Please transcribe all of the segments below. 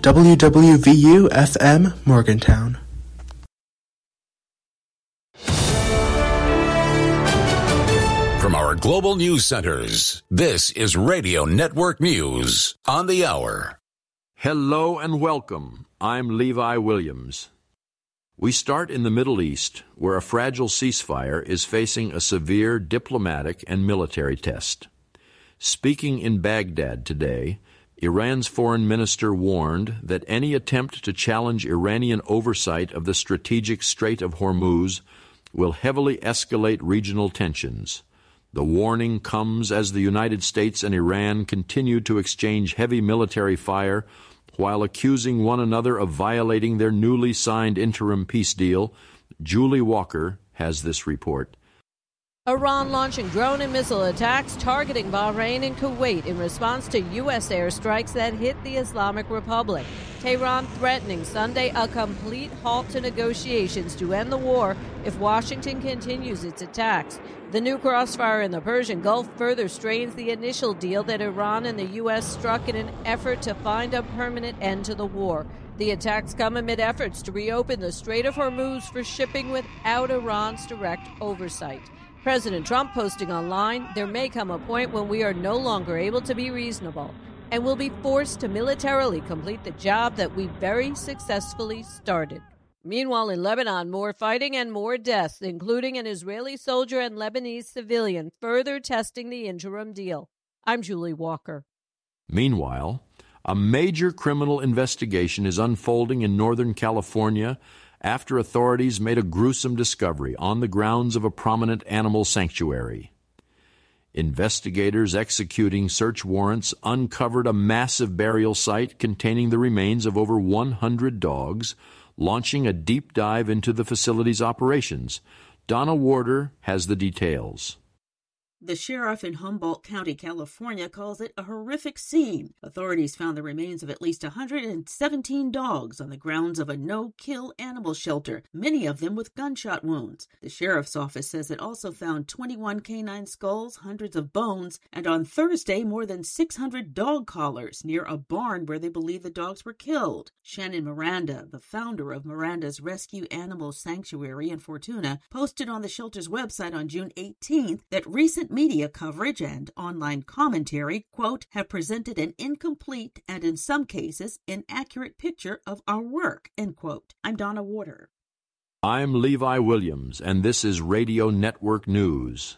WWVU-FM Morgantown. From our global news centers, this is Radio Network News on the Hour. Hello and welcome. I'm Levi Williams. We start in the Middle East, where a fragile ceasefire is facing a severe diplomatic and military test. Speaking in Baghdad today, Iran's foreign minister warned that any attempt to challenge Iranian oversight of the strategic Strait of Hormuz will heavily escalate regional tensions. The warning comes as the United States and Iran continue to exchange heavy military fire while accusing one another of violating their newly signed interim peace deal. Julie Walker has this report. Iran launching drone and missile attacks targeting Bahrain and Kuwait in response to U.S. airstrikes that hit the Islamic Republic. Tehran threatening Sunday a complete halt to negotiations to end the war if Washington continues its attacks. The new crossfire in the Persian Gulf further strains the initial deal that Iran and the U.S. struck in an effort to find a permanent end to the war. The attacks come amid efforts to reopen the Strait of Hormuz for shipping without Iran's direct oversight. President Trump posting online, "There may come a point when we are no longer able to be reasonable and will be forced to militarily complete the job that we very successfully started." Meanwhile, in Lebanon, more fighting and more deaths, including an Israeli soldier and Lebanese civilian, further testing the interim deal. I'm Julie Walker. Meanwhile, a major criminal investigation is unfolding in Northern California after authorities made a gruesome discovery on the grounds of a prominent animal sanctuary. Investigators executing search warrants uncovered a massive burial site containing the remains of over 100 dogs, launching a deep dive into the facility's operations. Donna Warder has the details. The sheriff in Humboldt County, California, calls it a horrific scene. Authorities found the remains of at least 117 dogs on the grounds of a no-kill animal shelter, many of them with gunshot wounds. The sheriff's office says it also found 21 canine skulls, hundreds of bones, and on Thursday, more than 600 dog collars near a barn where they believe the dogs were killed. Shannon Miranda, the founder of Miranda's Rescue Animal Sanctuary in Fortuna, posted on the shelter's website on June 18th that recent media coverage and online commentary, quote, have presented an incomplete and in some cases inaccurate picture of our work, end quote. I'm Donna Warder. I'm Levi Williams, and this is Radio Network News.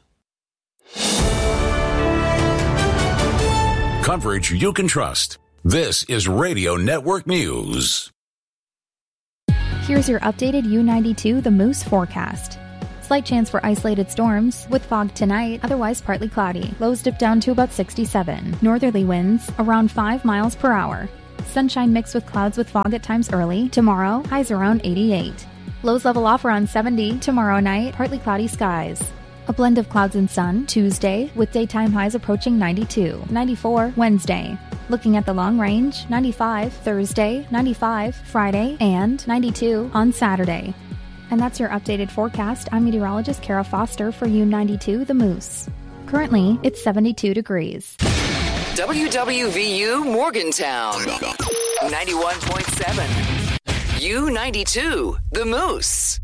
Coverage you can trust. This is Radio Network News. Here's your updated U92 The Moose forecast. Slight chance for isolated storms, with fog tonight, otherwise partly cloudy. Lows dip down to about 67. Northerly winds around 5 miles per hour. Sunshine mixed with clouds with fog at times early. Tomorrow, highs around 88. Lows level off around 70. Tomorrow night, partly cloudy skies. A blend of clouds and sun Tuesday, with daytime highs approaching 92. 94 Wednesday. Looking at the long range, 95 Thursday, 95 Friday, and 92 on Saturday. And that's your updated forecast. I'm meteorologist Kara Foster for U92 The Moose. Currently, it's 72 degrees. WWVU Morgantown, 91.7. U92 The Moose.